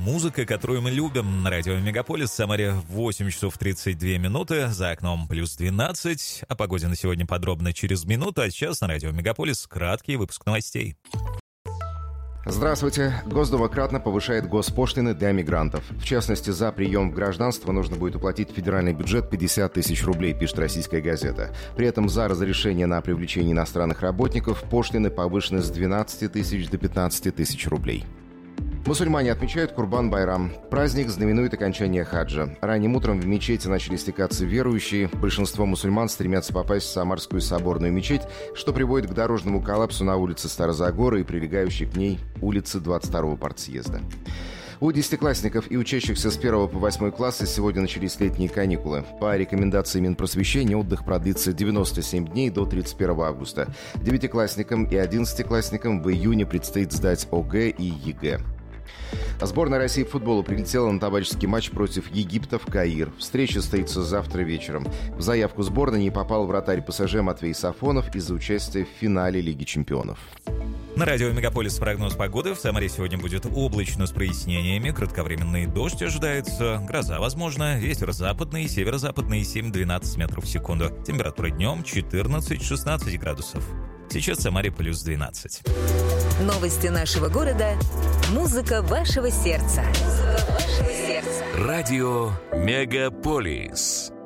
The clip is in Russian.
Музыка, которую мы любим. На радио Мегаполис в Самаре 8 часов 32 минуты. За окном плюс 12. О погоде на сегодня подробно через минуту. А сейчас на радио Мегаполис краткий выпуск новостей. Здравствуйте. Госдума кратно повышает госпошлины для мигрантов. В частности, за прием в гражданство нужно будет уплатить в федеральный бюджет 50 тысяч рублей, пишет «Российская газета». При этом за разрешение на привлечение иностранных работников пошлины повышены с 12 тысяч до 15 тысяч рублей. Мусульмане отмечают Курбан-Байрам. Праздник знаменует окончание хаджа. Ранним утром в мечети начали стекаться верующие. Большинство мусульман стремятся попасть в Самарскую соборную мечеть, что приводит к дорожному коллапсу на улице Старозагора и прилегающей к ней улице 22-го партсъезда. У десятиклассников и учащихся с 1 по 8 классы сегодня начались летние каникулы. По рекомендации Минпросвещения отдых продлится 97 дней до 31 августа. Девятиклассникам и 11-классникам в июне предстоит сдать ОГЭ и ЕГЭ. Сборная России по футболу прилетела на товарищеский матч против Египта в Каир. Встреча состоится завтра вечером. В заявку сборной не попал вратарь ПСЖ Матвей Сафонов из-за участия в финале Лиги чемпионов. На радио Мегаполис прогноз погоды. В Самаре сегодня будет облачно с прояснениями. Кратковременный дождь ожидается. Гроза возможна. Ветер западный, северо-западный 7-12 метров в секунду. Температура днем 14-16 градусов. Сейчас в Самаре плюс 12. Новости нашего города. Музыка вашего сердца. Радио Мегаполис.